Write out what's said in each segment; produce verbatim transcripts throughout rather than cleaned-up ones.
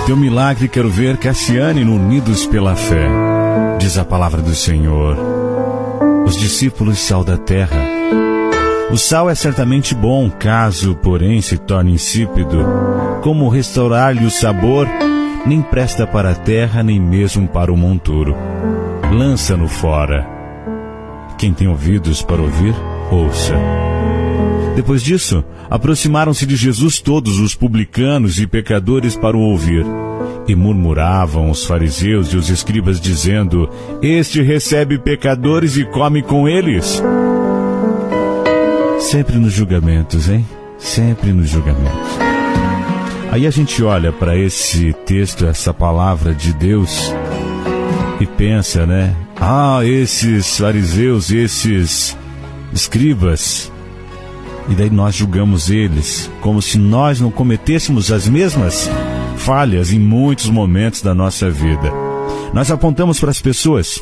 Teu milagre quero ver, Cassiane, no Unidos pela Fé. Diz a palavra do Senhor. Os discípulos sal da terra. O sal é certamente bom, caso, porém, se torne insípido. Como restaurar-lhe o sabor? Nem presta para a terra, nem mesmo para o monturo. Lança-no fora. Quem tem ouvidos para ouvir, ouça. Depois disso, aproximaram-se de Jesus todos os publicanos e pecadores para o ouvir. E murmuravam os fariseus e os escribas, dizendo: Este recebe pecadores e come com eles. Sempre nos julgamentos, hein? Sempre nos julgamentos. Aí a gente olha para esse texto, essa palavra de Deus, e pensa, né? Ah, esses fariseus, esses escribas. E daí nós julgamos eles, como se nós não cometêssemos as mesmas falhas em muitos momentos da nossa vida. Nós apontamos para as pessoas,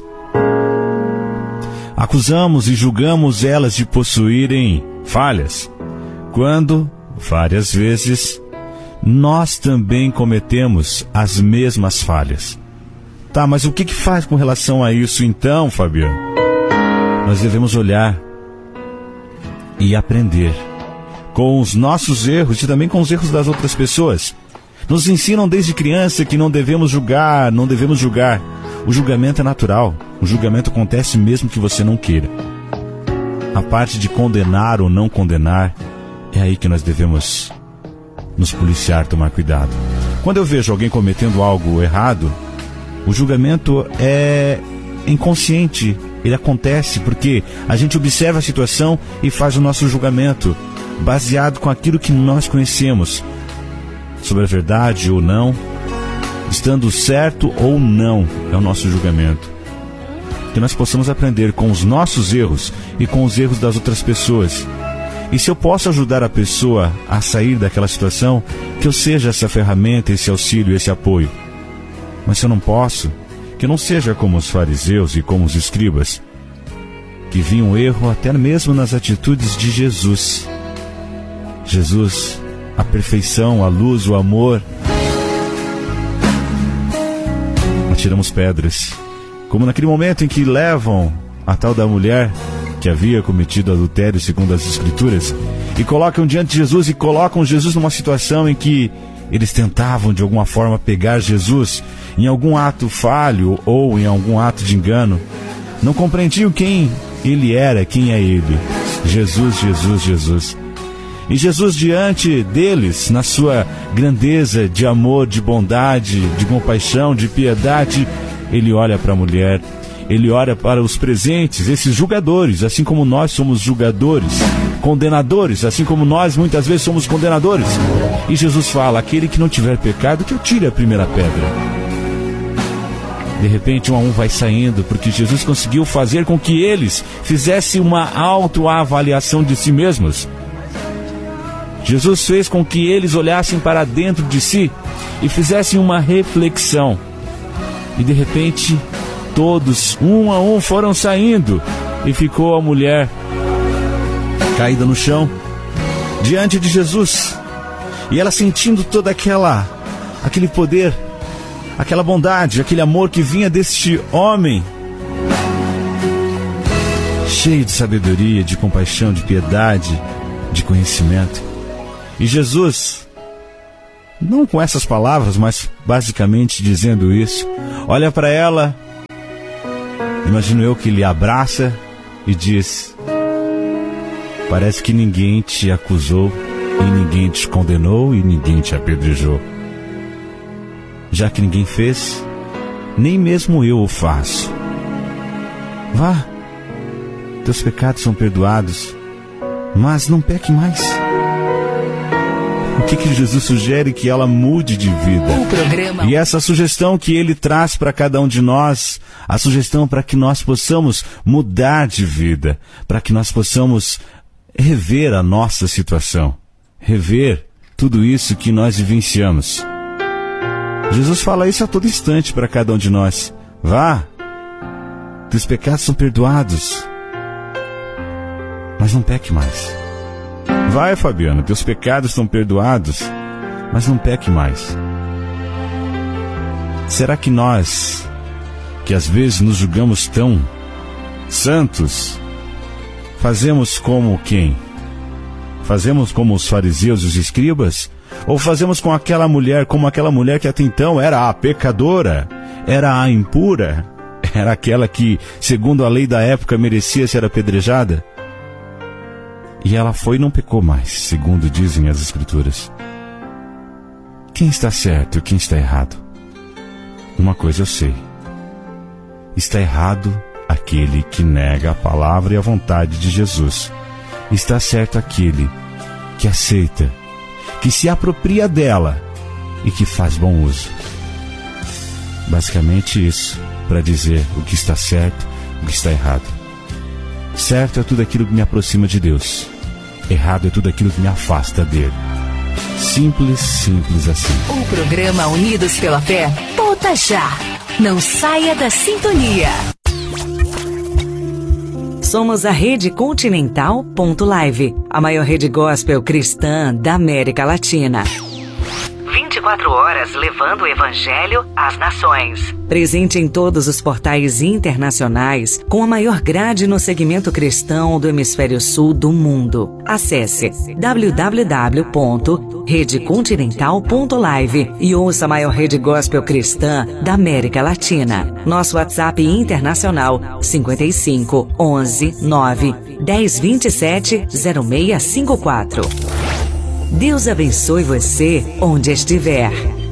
acusamos e julgamos elas de possuírem falhas, quando, várias vezes, nós também cometemos as mesmas falhas. Tá, mas o que que faz com relação a isso então, Fabiano? Nós devemos olhar e aprender com os nossos erros e também com os erros das outras pessoas. Nos ensinam desde criança que não devemos julgar, não devemos julgar. O julgamento é natural. O julgamento acontece mesmo que você não queira. A parte de condenar ou não condenar, é aí que nós devemos nos policiar, tomar cuidado. Quando eu vejo alguém cometendo algo errado, o julgamento é inconsciente. Ele acontece porque a gente observa a situação e faz o nosso julgamento baseado com aquilo que nós conhecemos sobre a verdade ou não, estando certo ou não, é o nosso julgamento. Que nós possamos aprender com os nossos erros e com os erros das outras pessoas. E se eu posso ajudar a pessoa a sair daquela situação, que eu seja essa ferramenta, esse auxílio, esse apoio. Mas se eu não posso, que eu não seja como os fariseus e como os escribas, que viam o erro até mesmo nas atitudes de Jesus. Jesus, a perfeição, a luz, o amor. Atiramos pedras, como naquele momento em que levam a tal da mulher que havia cometido adultério segundo as Escrituras, e colocam diante de Jesus e colocam Jesus numa situação em que eles tentavam de alguma forma pegar Jesus em algum ato falho ou em algum ato de engano. Não compreendiam quem ele era, quem é ele. Jesus, Jesus, Jesus. E Jesus, diante deles, na sua grandeza de amor, de bondade, de compaixão, de piedade, ele olha para a mulher, ele olha para os presentes, esses julgadores, assim como nós somos julgadores, condenadores, assim como nós muitas vezes somos condenadores. E Jesus fala: aquele que não tiver pecado, que atire a primeira pedra. De repente, um a um vai saindo, porque Jesus conseguiu fazer com que eles fizessem uma autoavaliação de si mesmos. Jesus fez com que eles olhassem para dentro de si e fizessem uma reflexão. E de repente, todos, um a um, foram saindo, e ficou a mulher caída no chão, diante de Jesus. E ela sentindo toda aquela, aquele poder, aquela bondade, aquele amor que vinha deste homem, cheio de sabedoria, de compaixão, de piedade, de conhecimento. E Jesus, não com essas palavras, mas basicamente dizendo isso, olha para ela, imagino eu que ele abraça e diz: parece que ninguém te acusou, e ninguém te condenou, e ninguém te apedrejou. Já que ninguém fez, nem mesmo eu o faço. Vá, teus pecados são perdoados, mas não peque mais. O que que Jesus sugere? Que ela mude de vida. O programa. E essa sugestão que ele traz para cada um de nós, a sugestão para que nós possamos mudar de vida, para que nós possamos rever a nossa situação, rever tudo isso que nós vivenciamos. Jesus fala isso a todo instante para cada um de nós. Vá, teus pecados são perdoados, mas não peque mais. Vai, Fabiano, teus pecados estão perdoados, mas não peque mais. Será que nós, que às vezes nos julgamos tão santos, fazemos como quem? Fazemos como os fariseus e os escribas? Ou fazemos com aquela mulher, como aquela mulher que até então era a pecadora, era a impura, era aquela que, segundo a lei da época, merecia ser apedrejada? E ela foi e não pecou mais, segundo dizem as Escrituras. Quem está certo e quem está errado? Uma coisa eu sei. Está errado aquele que nega a palavra e a vontade de Jesus. Está certo aquele que aceita, que se apropria dela e que faz bom uso. Basicamente isso, para dizer o que está certo, o que está errado. Certo é tudo aquilo que me aproxima de Deus. Errado é tudo aquilo que me afasta dele. Simples, simples assim. O programa Unidos pela Fé volta já. Não saia da sintonia. Somos a Rede Continental ponto live, a maior rede gospel cristã da América Latina. vinte e quatro horas levando o Evangelho às nações. Presente em todos os portais internacionais, com a maior grade no segmento cristão do hemisfério sul do mundo. Acesse w w w ponto rede continental ponto live e ouça a maior rede gospel cristã da América Latina. Nosso WhatsApp internacional cinquenta e cinco, onze, nove, dez, vinte e sete, zero seis cinco quatro. Deus abençoe você onde estiver.